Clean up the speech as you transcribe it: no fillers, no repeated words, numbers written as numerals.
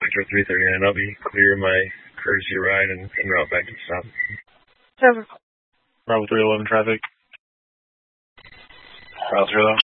Metro 339. I'll be clear my courtesy ride and en route back to the stop. Trevor. Bravo 311 traffic. Bravo 311.